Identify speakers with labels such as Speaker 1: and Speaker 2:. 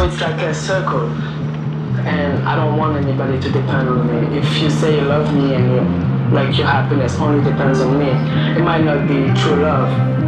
Speaker 1: it's like a circle, and I don't want anybody to depend on me. If you say you love me and like your happiness only depends on me, it might not be true love.